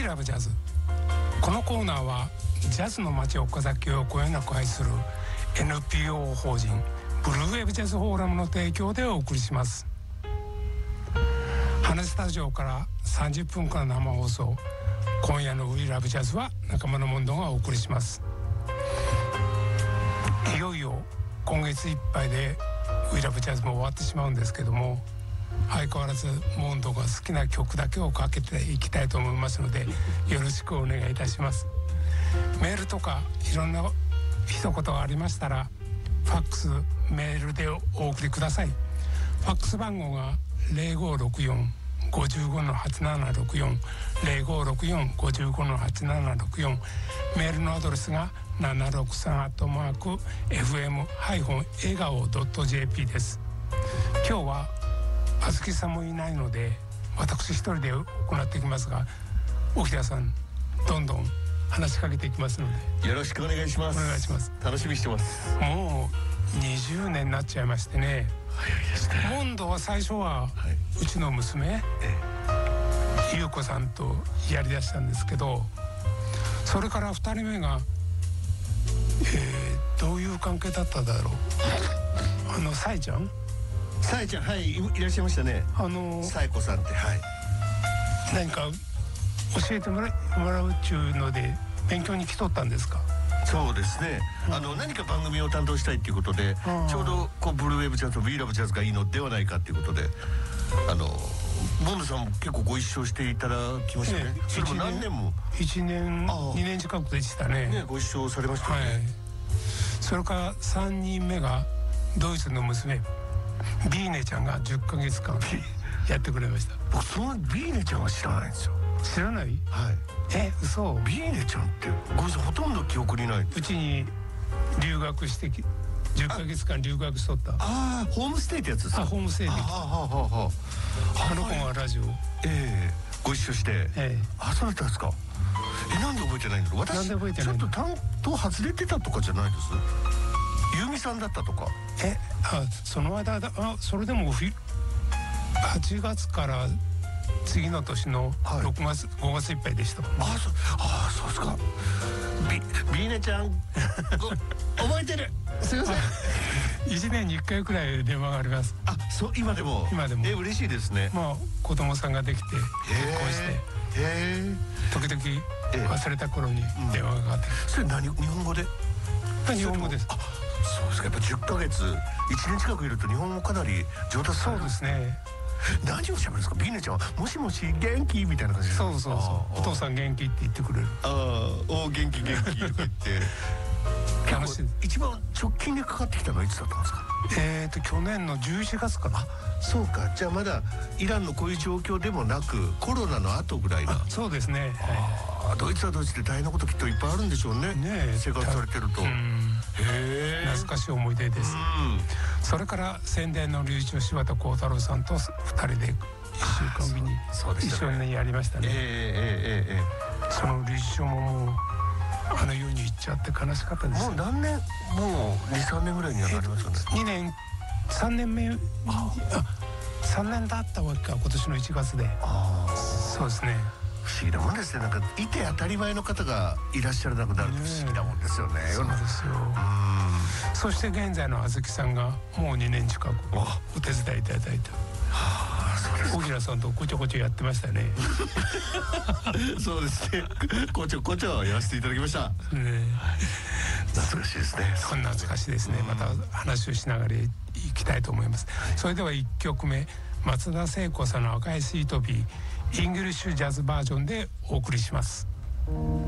ラブジャズ。このコーナーはジャズの街岡崎をこよなく愛する NPO 法人ブルーウェーブジャズフォーラムの提供でお送りします。花スタジオから30分間生放送、今夜のウィラブジャズは仲間のモンドがお送りします。いよいよ今月いっぱいでウィラブジャズも終わってしまうんですけども、相変わらずモンドが好きな曲だけをかけていきたいと思いますので、よろしくお願いいたします。メールとかいろんな一言がありましたらファックスメールでお送りください。ファックス番号が0564-55-8764 0564-55-8764、メールのアドレスが763@fm-egao.jp です。今日はあずきさんもいないので私一人で行っていきますが、沖田さんどんどん話しかけていきますのでよろしくお願いします。 お願いします。 楽しみにしてます。 もう20年になっちゃいましてね。 早いですね。 モンドは最初は、うちの娘、優子さんとやりだしたんですけど、それから2人目が、どういう関係だっただろう。さえちゃん、 さえちゃん、はい、いらっしゃいましたね。さえこさんって、はい、 何か教えてもらうっちゅうので勉強に来とったんですか。 そうですね、何か番組を担当したいっていうことで、ちょうどこうブルーウェーブジャズとウィーラブジャズがいいのではないかっていうことで、モンドさんも結構ご一緒していただきましたね。それも何年も 1年2年近くでしたね。 ご一緒されましたよね。はい、 それから3人目がドイツの娘ビーネちゃんが10ヶ月間やってくれました。 僕そのビーネちゃんは知らないんですよ。 知らない？ はい。 嘘。 ビーネちゃんってごめんなさい、ほとんど記憶にない。 うちに留学して10ヶ月間留学しとった。 ホームステイってやつですか。 ホームステイで。あの子がラジオご一緒して、そうだったんですか。なんで覚えてないんだろう。私ちょっと担当外れてたとかじゃないです。ユーミさんだったとか。 その間それでも8月から次の年の6月、5月いっぱいでした。 そうですか。ビーネちゃん覚えてる。すいません。 1年に1回くらい電話があります。 そう、今でも嬉しいですね。 子供さんができて結婚して時々忘れた頃に電話がかかって。 それ日本語で？ 日本語です。 そうですか。やっぱ10ヶ月1年近くいると日本語かなり上達される。 そうですね。 何を喋るんですか。ビーネちゃんはもしもし元気みたいな感じで。 そうお父さん元気って言ってくれる。 元気とか言って楽しい。一番直近でかかってきたのはいつだったんですか。 去年の11月かな。 そうか。じゃあまだイランのこういう状況でもなくコロナの後ぐらいな。 そうですね。 ドイツはドイツで大変なこときっといっぱいあるんでしょうね。生活されてると。 懐かしい思い出です。それから宣伝の流暢柴田幸太郎さんと2人で1週間日に一緒にやりましたね。その流暢も世に行っちゃって悲しかったです。 もう何年、もう 2,3 年ぐらいにはなりますよね。 2年3年目3年だったわけか、今年の1月で。そうですね。 不思議なもんですね。なんかいて当たり前の方がいらっしゃらなくなるって不思議なもんですよね。 そうですよ。そして現在のあずきさんがもう2年近くお手伝いいただいた。小平さんとこちょこちょやってましたね。 そうですね。こちょこちょやらせていただきました。懐かしいですね。 懐かしいですね。また話をしながらいきたいと思います。それでは1曲目、松田聖子さんの赤いスイートピーイングリッシュジャズバージョンでお送りします。